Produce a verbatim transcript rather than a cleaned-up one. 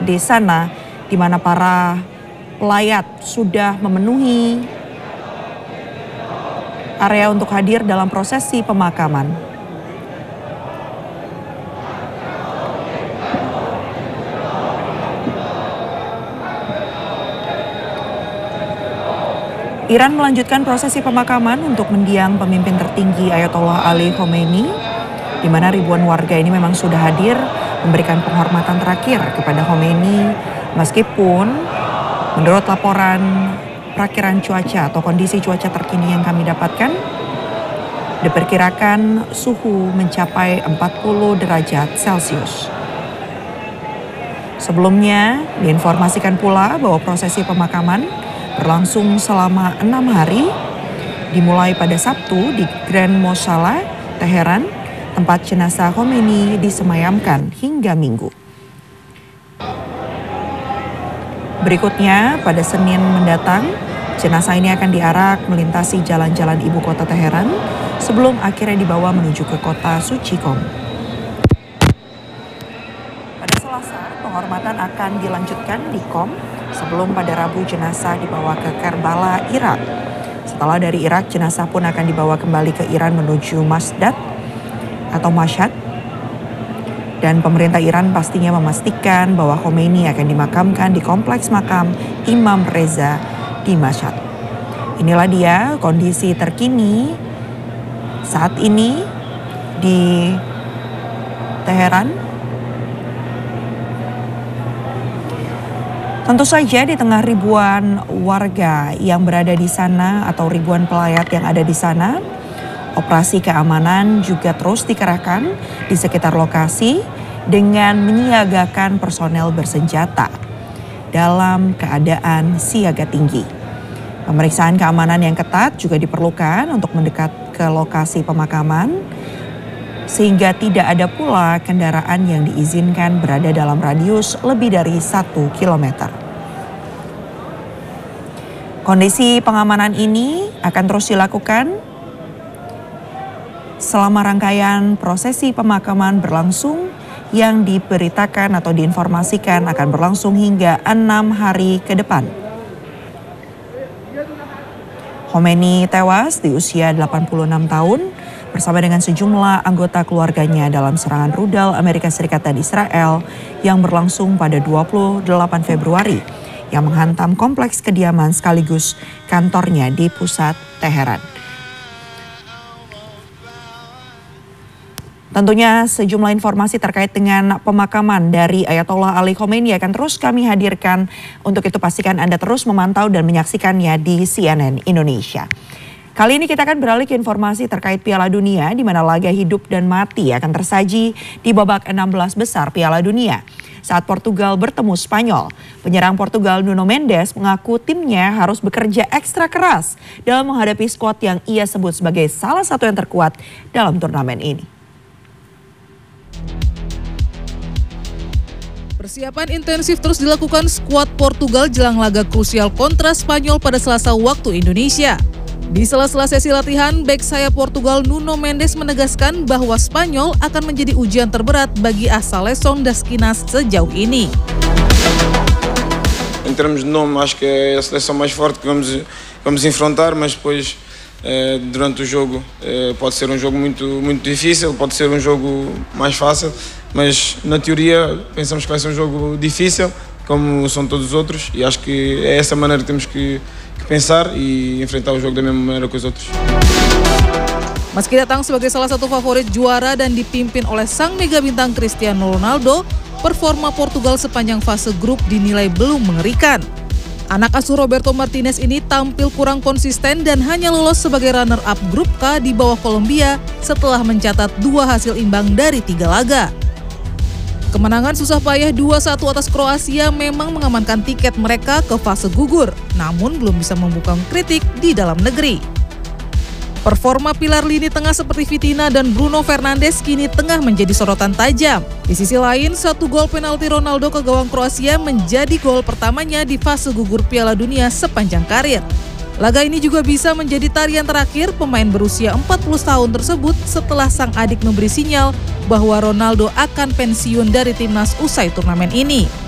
di sana, di mana para pelayat sudah memenuhi area untuk hadir dalam prosesi pemakaman. Iran melanjutkan prosesi pemakaman untuk mendiang pemimpin tertinggi Ayatollah Ali Khamenei, di mana ribuan warga ini memang sudah hadir memberikan penghormatan terakhir kepada Khamenei, meskipun menurut laporan perakiran cuaca atau kondisi cuaca terkini yang kami dapatkan, diperkirakan suhu mencapai empat puluh derajat Celcius. Sebelumnya diinformasikan pula bahwa prosesi pemakaman berlangsung selama enam hari, dimulai pada Sabtu di Grand Mosala, Teheran, tempat jenazah Khamenei disemayamkan hingga Minggu. Berikutnya, pada Senin mendatang, jenazah ini akan diarak melintasi jalan-jalan ibu kota Teheran sebelum akhirnya dibawa menuju ke kota suci Qom. Pada Selasa, penghormatan akan dilanjutkan di Qom sebelum pada Rabu jenazah dibawa ke Karbala, Irak. Setelah dari Irak, jenazah pun akan dibawa kembali ke Iran menuju Masdad atau Mashhad. Dan pemerintah Iran pastinya memastikan bahwa Khamenei akan dimakamkan di kompleks makam Imam Reza di Mashhad. Inilah dia kondisi terkini saat ini di Teheran. Tentu saja di tengah ribuan warga yang berada di sana atau ribuan pelayat yang ada di sana, operasi keamanan juga terus dikerahkan di sekitar lokasi dengan menyiagakan personel bersenjata dalam keadaan siaga tinggi. Pemeriksaan keamanan yang ketat juga diperlukan untuk mendekat ke lokasi pemakaman, sehingga tidak ada pula kendaraan yang diizinkan berada dalam radius lebih dari satu kilometer. Kondisi pengamanan ini akan terus dilakukan selama rangkaian prosesi pemakaman berlangsung yang diberitakan atau diinformasikan akan berlangsung hingga enam hari ke depan. Khamenei tewas di usia delapan puluh enam tahun bersama dengan sejumlah anggota keluarganya dalam serangan rudal Amerika Serikat dan Israel yang berlangsung pada dua puluh delapan Februari yang menghantam kompleks kediaman sekaligus kantornya di pusat Teheran. Tentunya sejumlah informasi terkait dengan pemakaman dari Ayatollah Ali Khamenei akan terus kami hadirkan. Untuk itu pastikan Anda terus memantau dan menyaksikannya di C N N Indonesia. Kali ini kita akan beralih ke informasi terkait Piala Dunia, di mana laga hidup dan mati akan tersaji di babak enam belas besar Piala Dunia. Saat Portugal bertemu Spanyol, penyerang Portugal Nuno Mendes mengaku timnya harus bekerja ekstra keras dalam menghadapi skuad yang ia sebut sebagai salah satu yang terkuat dalam turnamen ini. Persiapan intensif terus dilakukan skuad Portugal jelang laga krusial kontra Spanyol pada Selasa waktu Indonesia. Di sela-sela sesi latihan, bek sayap Portugal Nuno Mendes menegaskan bahwa Spanyol akan menjadi ujian terberat bagi a Seleção das Quinas sejauh ini. Em termos de nome, acho que é a seleção mais forte que vamos, vamos enfrentar, mas depois eh, durante o jogo eh, pode ser um jogo muito, muito difícil, pode ser um jogo mais fácil, mas na teoria pensamos que vai ser um jogo difícil, como são todos os outros, e acho que é essa maneira que temos que pensar e enfrentar o jogo da mesma maneira que os outros. Meski datang sebagai salah satu favorit juara dan dipimpin oleh sang mega bintang Cristiano Ronaldo, performa Portugal sepanjang fase grup dinilai belum mengerikan. Anak asuh Roberto Martinez ini tampil kurang konsisten dan hanya lolos sebagai runner-up grup K di bawah Kolombia setelah mencatat dua hasil imbang dari tiga laga. Kemenangan susah payah dua satu atas Kroasia memang mengamankan tiket mereka ke fase gugur, namun belum bisa membungkam kritik di dalam negeri. Performa pilar lini tengah seperti Vitinha dan Bruno Fernandes kini tengah menjadi sorotan tajam. Di sisi lain, satu gol penalti Ronaldo ke gawang Kroasia menjadi gol pertamanya di fase gugur Piala Dunia sepanjang karir. Laga ini juga bisa menjadi tarian terakhir pemain berusia empat puluh tahun tersebut setelah sang adik memberi sinyal bahwa Ronaldo akan pensiun dari timnas usai turnamen ini.